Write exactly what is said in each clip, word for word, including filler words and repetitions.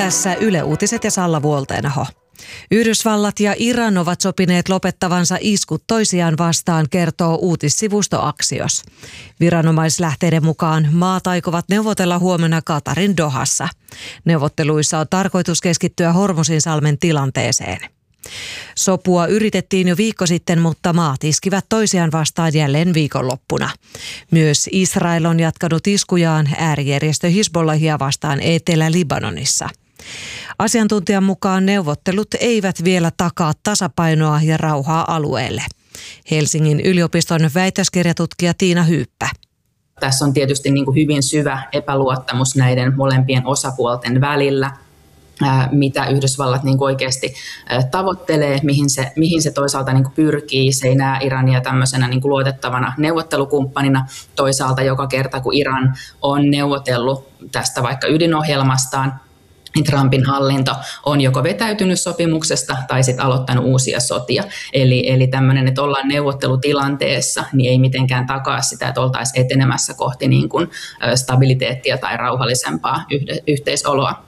Tässä Yle Uutiset ja Salla Vuolteenaho. Yhdysvallat ja Iran ovat sopineet lopettavansa iskut toisiaan vastaan, kertoo uutissivusto Axios. Viranomaislähteiden mukaan maat aikovat neuvotella huomenna Qatarin Dohassa. Neuvotteluissa on tarkoitus keskittyä Hormuzinsalmen tilanteeseen. Sopua yritettiin jo viikko sitten, mutta maat iskivät toisiaan vastaan jälleen viikonloppuna. Myös Israel on jatkanut iskujaan äärijärjestö Hizbollahia vastaan Etelä-Libanonissa. Asiantuntijan mukaan neuvottelut eivät vielä takaa tasapainoa ja rauhaa alueelle. Helsingin yliopiston väitöskirjatutkija Tiina Hyyppä. Tässä on tietysti niin kuin hyvin syvä epäluottamus näiden molempien osapuolten välillä, mitä Yhdysvallat niin kuin oikeasti tavoittelee, mihin se, mihin se toisaalta niin kuin pyrkii. Se ei näe Irania tämmöisenä niin kuin luotettavana neuvottelukumppanina. Toisaalta joka kerta, kun Iran on neuvotellut tästä vaikka ydinohjelmastaan, niin Trumpin hallinto on joko vetäytynyt sopimuksesta tai sitten aloittanut uusia sotia. Eli, eli tämmöinen, että ollaan neuvottelutilanteessa, niin ei mitenkään takaa sitä, että oltaisiin etenemässä kohti niin kuin stabiliteettia tai rauhallisempaa yhteisoloa.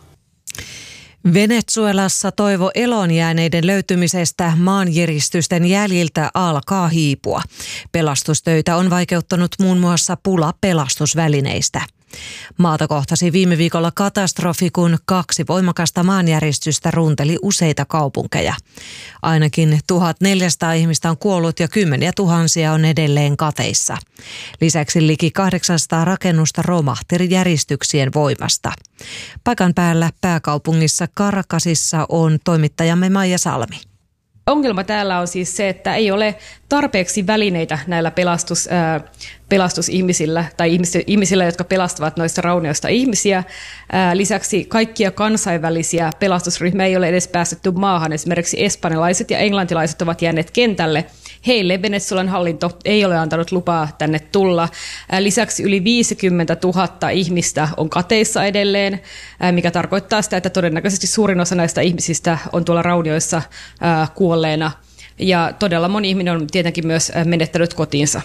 Venezuelassa toivo eloon jääneiden löytymisestä maanjäristysten jäljiltä alkaa hiipua. Pelastustöitä on vaikeuttanut muun muassa pula pelastusvälineistä. Maata kohtasi viime viikolla katastrofi, kun kaksi voimakasta maanjäristystä runteli useita kaupunkeja. Ainakin tuhatneljäsataa ihmistä on kuollut ja kymmeniä tuhansia on edelleen kateissa. Lisäksi liki kahdeksansataa rakennusta romahti järistyksien voimasta. Paikan päällä pääkaupungissa Caracasissa on toimittajamme Maija Salmi. Ongelma täällä on siis se, että ei ole tarpeeksi välineitä näillä pelastus, ää, pelastusihmisillä tai ihmisillä, jotka pelastavat noista raunioista ihmisiä. Ää, lisäksi kaikkia kansainvälisiä pelastusryhmiä ei ole edes päästetty maahan. Esimerkiksi espanjalaiset ja englantilaiset ovat jääneet kentälle. Heille Venezuelan hallinto ei ole antanut lupaa tänne tulla. Ää, lisäksi yli viisikymmentätuhatta ihmistä on kateissa edelleen, ää, mikä tarkoittaa sitä, että todennäköisesti suurin osa näistä ihmisistä on tuolla raunioissa ää, kuolleena. Ja todella moni ihminen on tietenkin myös menettänyt kotiinsa.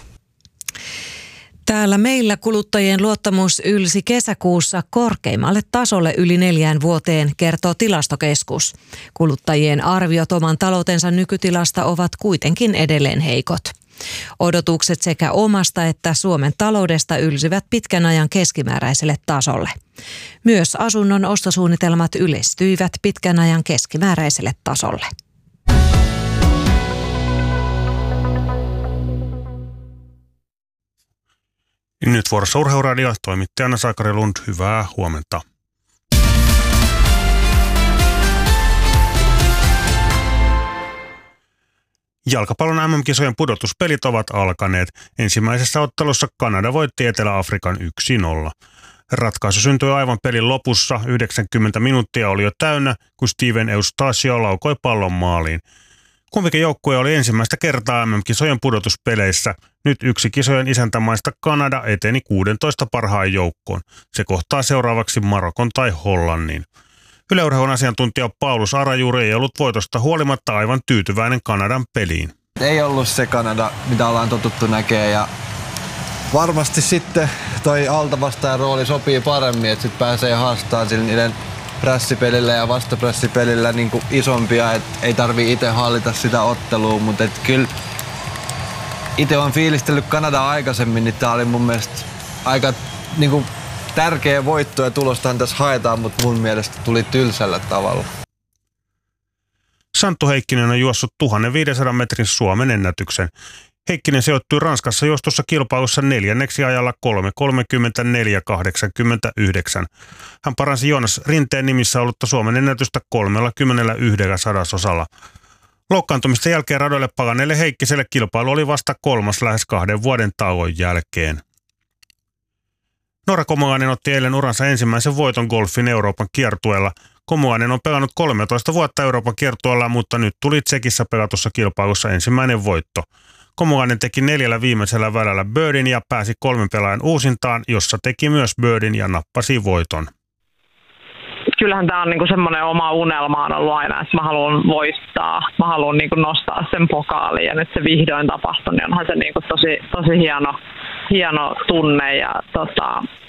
Täällä meillä kuluttajien luottamus ylsi kesäkuussa korkeimmalle tasolle yli neljään vuoteen, kertoo Tilastokeskus. Kuluttajien arviot oman taloutensa nykytilasta ovat kuitenkin edelleen heikot. Odotukset sekä omasta että Suomen taloudesta ylsivät pitkän ajan keskimääräiselle tasolle. Myös asunnon ostosuunnitelmat yleistyivät pitkän ajan keskimääräiselle tasolle. Nyt vuorossa Urheiluradio, toimittajana Sakari Lund, hyvää huomenta. Jalkapallon M M-kisojen pudotuspelit ovat alkaneet. Ensimmäisessä ottelussa Kanada voitti Etelä-Afrikan yksi nolla. Ratkaisu syntyi aivan pelin lopussa. yhdeksänkymmentä minuuttia oli jo täynnä, kun Steven Eustasio laukoi pallon maaliin. Kumpikin joukkue oli ensimmäistä kertaa M M-kisojen pudotuspeleissä. Nyt yksi kisojen isäntämaista Kanada eteni kuusitoista parhaan joukkoon. Se kohtaa seuraavaksi Marokon tai Hollannin. Yle Urheilun asiantuntija Paulus Arajuuri ei ollut voitosta huolimatta aivan tyytyväinen Kanadan peliin. Ei ollut se Kanada, mitä ollaan totuttu näkemään, ja varmasti sitten toi altavastaajan rooli sopii paremmin, että sitten pääsee haastamaan sillä niiden prässipelillä ja vastaprässipelillä niin kuin isompia, et ei tarvii itse hallita sitä ottelua, mutta et kyllä itse olen fiilistellyt Kanadaa aikaisemmin, niin tää oli mun mielestä aika niin kuin tärkeä voitto ja tulostahan tässä haetaan, mutta mun mielestä tuli tylsällä tavalla. Santtu Heikkinen on juossut tuhatviisisataa metrin Suomen ennätyksen. Heikkinen sijoittui Ranskassa juostussa kilpailussa neljänneksi ajalla kolme kolmekymmentäneljä kahdeksankymmentäyhdeksän. Hän paransi Joonas Rinteen nimissä ollutta Suomen ennätystä kolmekymmentäyksi sadasosalla. Loukkaantumisten jälkeen radoille palanneelle Heikkiselle kilpailu oli vasta kolmas lähes kahden vuoden tauon jälkeen. Nora Komoainen otti eilen uransa ensimmäisen voiton golfin Euroopan kiertueella. Komoainen on pelannut kolmetoista vuotta Euroopan kiertueella, mutta nyt tuli Tsekissä pelatussa kilpailussa ensimmäinen voitto. Komoainen teki neljällä viimeisellä välällä birdin ja pääsi kolmen pelaajan uusintaan, jossa teki myös birdin ja nappasi voiton. Kyllähän tämä on niinku semmoinen oma unelma on ollut aina, että mä haluan voittaa, mä haluan niinku nostaa sen pokaaliin ja nyt se vihdoin tapahtui, niin onhan se niinku tosi, tosi hieno, hieno tunne ja tota,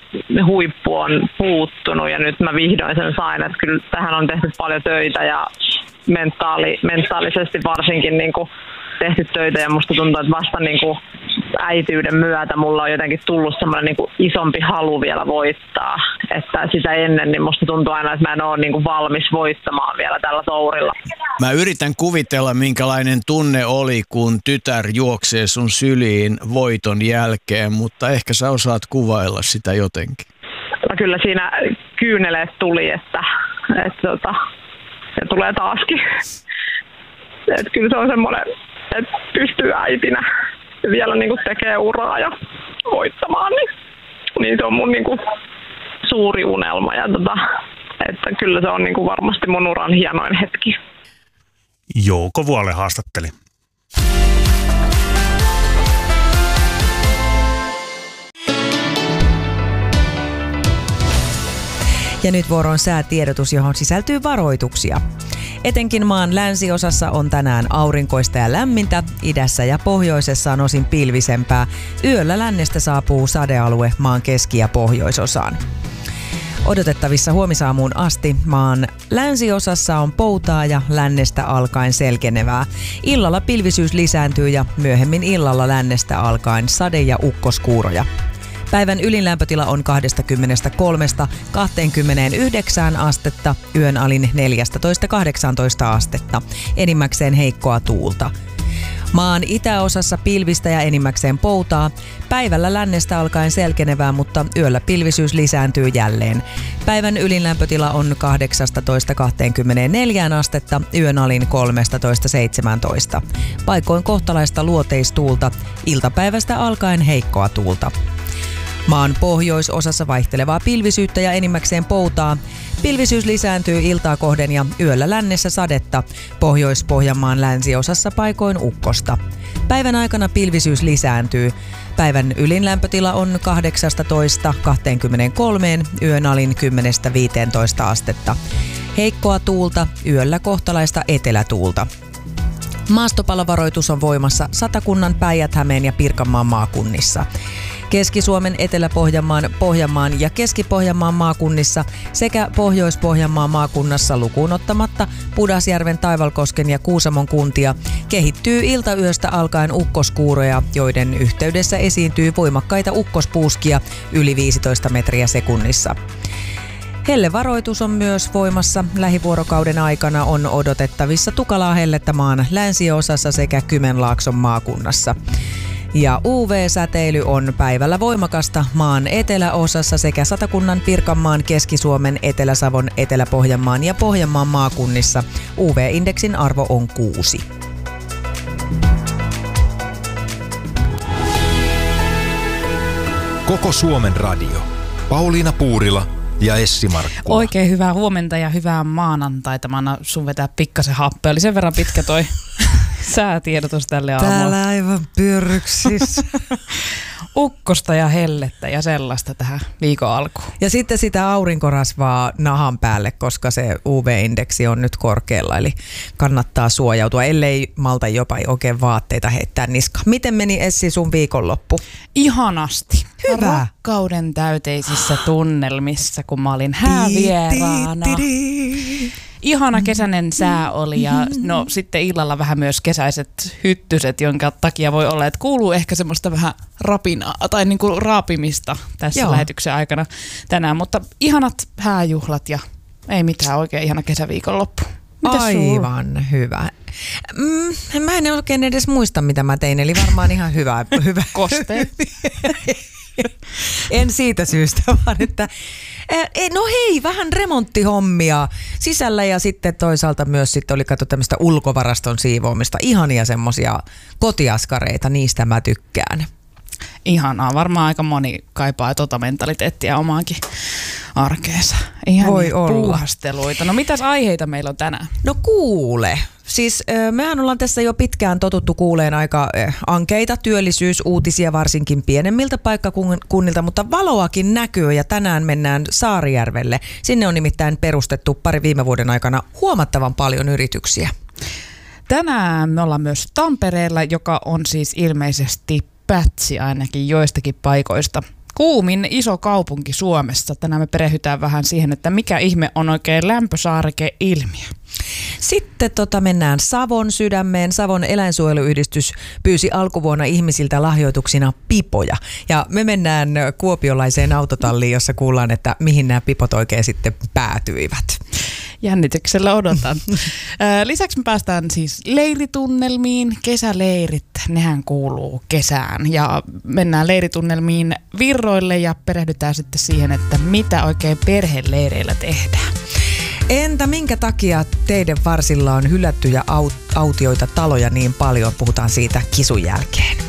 huippu on puuttunut ja nyt mä vihdoin sen sain, että kyllä tähän on tehty paljon töitä ja mentaali, mentaalisesti varsinkin niin kuin tehty töitä ja musta tuntuu, että vasta niin kuin äitiyden myötä mulla on jotenkin tullut semmoinen niin kuin isompi halu vielä voittaa, että sitä ennen niin musta tuntuu aina, että mä en ole niin kuin valmis voittamaan vielä tällä tourilla. Mä yritän kuvitella, minkälainen tunne oli, kun tytär juoksee sun syliin voiton jälkeen, mutta ehkä sä osaat kuvailla sitä jotenkin. No kyllä siinä kyyneleet tuli, että, että, että se tulee taaskin. Että kyllä se on semmoinen, että pystyy äitinä vielä niin kuin tekee uraa ja voittamaan, niin, niin se on mun niin kuin suuri unelma. Ja tota, että kyllä se on niin kuin varmasti mun uran hienoin hetki. Jouko Vuole haastatteli. Ja nyt vuoroon säätiedotus, johon sisältyy varoituksia. Etenkin maan länsiosassa on tänään aurinkoista ja lämmintä, idässä ja pohjoisessa on osin pilvisempää. Yöllä lännestä saapuu sadealue maan keski- ja pohjoisosaan. Odotettavissa huomisaamuun asti maan länsiosassa on poutaa ja lännestä alkaen selkenevää. Illalla pilvisyys lisääntyy ja myöhemmin illalla lännestä alkaen sade- ja ukkoskuuroja. Päivän ylinlämpötila on kaksikymmentäkolme kaksikymmentäyhdeksän astetta, yön alin neljätoista kahdeksantoista astetta, enimmäkseen heikkoa tuulta. Maan itäosassa pilvistä ja enimmäkseen poutaa. Päivällä lännestä alkaen selkenevää, mutta yöllä pilvisyys lisääntyy jälleen. Päivän ylinlämpötila on kahdeksantoista kaksikymmentäneljä astetta, yön alin kolmetoista seitsemäntoista. Paikoin kohtalaista luoteistuulta, iltapäivästä alkaen heikkoa tuulta. Maan pohjoisosassa vaihtelevaa pilvisyyttä ja enimmäkseen poutaa. Pilvisyys lisääntyy iltaa kohden ja yöllä lännessä sadetta. Pohjois-Pohjanmaan länsiosassa paikoin ukkosta. Päivän aikana pilvisyys lisääntyy. Päivän ylinlämpötila on kahdeksasta kaksikymmentäkolme, yön alin kymmenestä viiteentoista astetta. Heikkoa tuulta, yöllä kohtalaista etelätuulta. Maastopalovaroitus on voimassa Satakunnan, Päijät-Hämeen ja Pirkanmaan maakunnissa. Keski-Suomen, Etelä-Pohjanmaan, Pohjanmaan ja Keski-Pohjanmaan maakunnissa sekä Pohjois-Pohjanmaan maakunnassa lukuun ottamatta Pudasjärven, Taivalkosken ja Kuusamon kuntia kehittyy iltayöstä alkaen ukkoskuuroja, joiden yhteydessä esiintyy voimakkaita ukkospuuskia yli viisitoista metriä sekunnissa. Hellevaroitus on myös voimassa. Lähivuorokauden aikana on odotettavissa tukalaa hellettä maan länsiosassa sekä Kymenlaakson maakunnassa. Ja U V-säteily on päivällä voimakasta maan eteläosassa sekä Satakunnan, Pirkanmaan, Keski-Suomen, Etelä-Savon, Etelä-Pohjanmaan ja Pohjanmaan maakunnissa. U V-indeksin arvo on kuusi. Koko Suomen radio. Pauliina Puurila ja Essi Markkula. Oikein hyvää huomenta ja hyvää maanantaita. Mä annan sun vetää pikkasen happea. Oli sen verran pitkä toi säätiedotus tälle aamulla. Täällä aivan pyörryksissä. Ukkosta ja hellettä ja sellaista tähän viikon alkuun. Ja sitten sitä aurinkorasvaa nahan päälle, koska se U V-indeksi on nyt korkealla, eli kannattaa suojautua, ellei malta jopa oikein vaatteita heittää niskaan. Miten meni Essi sun viikonloppu? Ihanasti. Hyvä. Rakkauden täyteisissä tunnelmissa, kun mä olin häävieraana. Ihana kesäinen sää oli ja no sitten illalla vähän myös kesäiset hyttyset, jonka takia voi olla, että kuuluu ehkä semmoista vähän rapinaa tai niinku raapimista tässä Joo. lähetyksen aikana tänään, mutta ihanat hääjuhlat ja ei mitään, oikein ihana kesäviikonloppu. Mitäs Aivan sulla? hyvä. Mm, mä en oikein edes muista, mitä mä tein, eli varmaan ihan hyvä. hyvä. Kosteet. En siitä syystä, vaan että no hei, vähän remonttihommia sisällä ja sitten toisaalta myös sitten oli katso tämmöistä ulkovaraston siivoamista. Ihania semmosia kotiaskareita, niistä mä tykkään. Ihanaa, varmaan aika moni kaipaa tota mentaliteettia omaankin arkeensa. Ihan Voi olla. Puuhasteluita. No mitäs aiheita meillä on tänään? No kuule. Siis mehän ollaan tässä jo pitkään totuttu kuuleen aika ankeita työllisyysuutisia varsinkin pienemmiltä paikkakunnilta, mutta valoakin näkyy ja tänään mennään Saarijärvelle. Sinne on nimittäin perustettu pari viime vuoden aikana huomattavan paljon yrityksiä. Tänään me ollaan myös Tampereella, joka on siis ilmeisesti pätsi ainakin joistakin paikoista kuumin iso kaupunki Suomessa. Tänään me perehdytään vähän siihen, että mikä ihme on oikein lämpösaareke-ilmiö. Sitten tota mennään Savon sydämeen. Savon eläinsuojeluyhdistys pyysi alkuvuonna ihmisiltä lahjoituksina pipoja. Ja me mennään kuopiolaiseen autotalliin, jossa kuullaan, että mihin nämä pipot oikein sitten päätyivät. Jännityksellä odotan. Lisäksi me päästään siis leiritunnelmiin. Kesäleirit, nehän kuuluu kesään. Ja mennään leiritunnelmiin Virroille ja perehdytään sitten siihen, että mitä oikein perheleireillä tehdään. Entä minkä takia teidän varsilla on hylättyjä aut- autioita taloja niin paljon? Puhutaan siitä kisun jälkeen.